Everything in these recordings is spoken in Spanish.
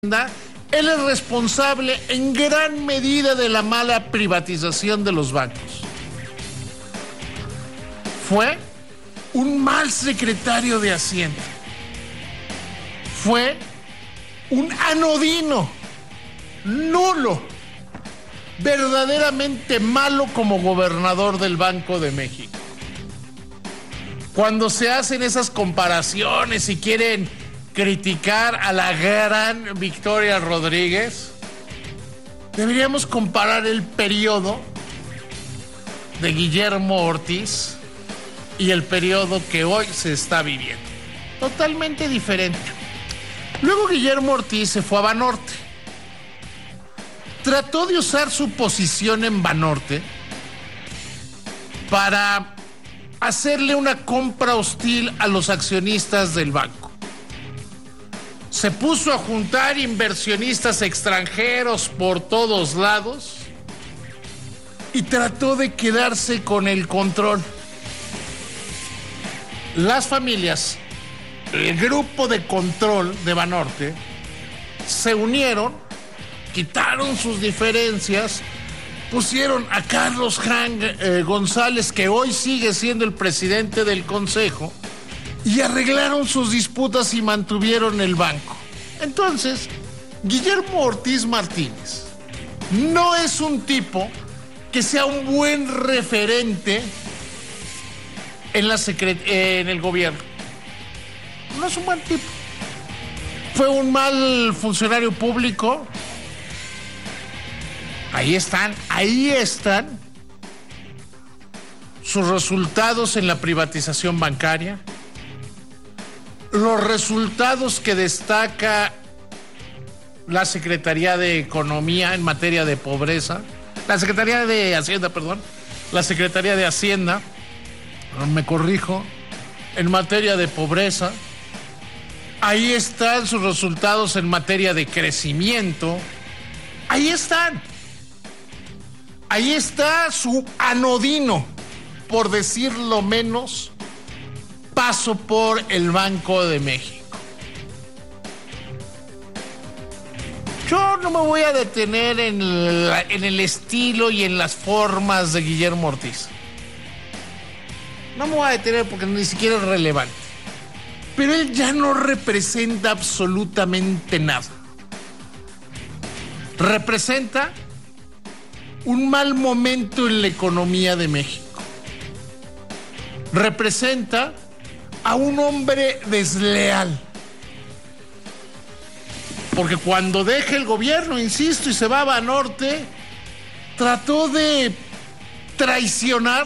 Él es responsable en gran medida de la mala privatización de los bancos. Fue un mal secretario de Hacienda. Fue un anodino, nulo, verdaderamente malo como gobernador del Banco de México. Cuando se hacen esas comparaciones y quieren criticar a la gran Victoria Rodríguez, deberíamos comparar el periodo de Guillermo Ortiz y el periodo que hoy se está viviendo. Totalmente diferente. Luego Guillermo Ortiz se fue a Banorte. Trató de usar su posición en Banorte para hacerle una compra hostil a los accionistas del banco. Se puso a juntar inversionistas extranjeros por todos lados y trató de quedarse con el control. Las familias, el grupo de control de Banorte, se unieron, quitaron sus diferencias, pusieron a Carlos González, que hoy sigue siendo el presidente del consejo, y arreglaron sus disputas y mantuvieron el banco. Entonces, Guillermo Ortiz Martínez no es un tipo que sea un buen referente en el gobierno. No es un buen tipo. Fue un mal funcionario público. Ahí están sus resultados en la privatización bancaria. Los resultados que destaca la Secretaría de Economía en materia de pobreza, la Secretaría de Hacienda, me corrijo, en materia de pobreza. Ahí están sus resultados en materia de crecimiento. Ahí están. Ahí está su anodino, por decirlo menos, paso por el Banco de México. Yo no me voy a detener en el estilo y en las formas de Guillermo Ortiz. No me voy a detener porque ni siquiera es relevante. Pero él ya no representa absolutamente nada. Representa un mal momento en la economía de México. Representa a un hombre desleal. Porque cuando deja el gobierno, insisto, y se va a Banorte, trató de traicionar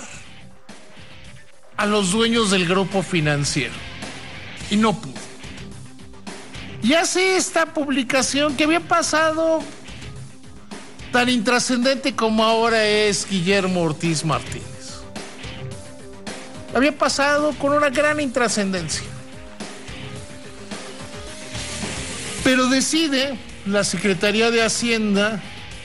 a los dueños del grupo financiero. Y no pudo. Y hace esta publicación que había pasado tan intrascendente como ahora es Guillermo Ortiz Martínez. Había pasado con una gran intrascendencia. Pero decide la Secretaría de Hacienda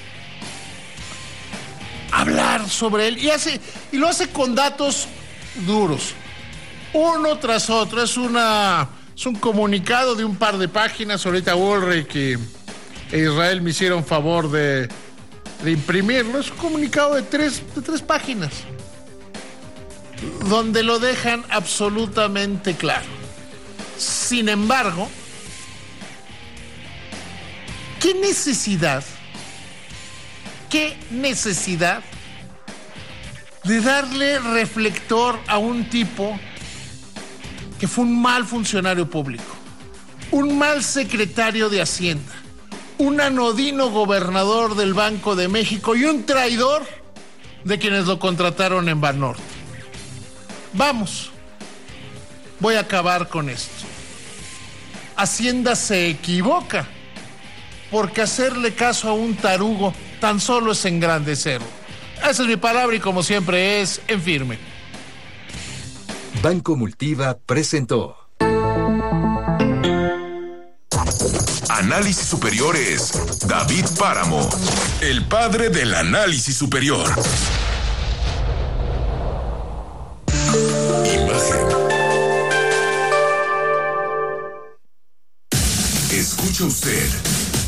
hablar sobre él y lo hace con datos duros, uno tras otro. Es un comunicado de un par de páginas. Ahorita Ulrich e Israel me hicieron favor de imprimirlo. Es un comunicado de tres páginas, donde lo dejan absolutamente claro. Sin embargo, ¿qué necesidad de darle reflector a un tipo que fue un mal funcionario público, un mal secretario de Hacienda, un anodino gobernador del Banco de México y un traidor de quienes lo contrataron en Banorte? Vamos, voy a acabar con esto. Hacienda se equivoca, porque hacerle caso a un tarugo tan solo es engrandecerlo. Esa es mi palabra y como siempre es en firme. Banco Multiva presentó Análisis Superiores, David Páramo, el padre del análisis superior. Imagen. Escucha usted